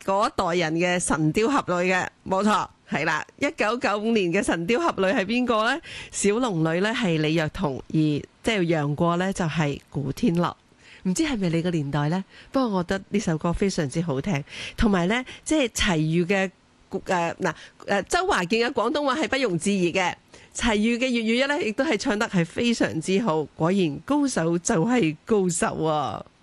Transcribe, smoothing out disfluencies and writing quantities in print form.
嗰一代人嘅神雕俠侶嘅，冇錯，係啦。1995年嘅神雕俠侶係邊個呢？小龍女呢係李若彤，而即係楊過呢就係古天樂。唔知係咪你個年代呢？不過我覺得呢首歌非常之好聽，同埋呢，即係齊豫嘅周華健嘅廣東話係不容置疑嘅，齊豫嘅粵語呢亦都係唱得係非常之好。果然高手就係高手啊！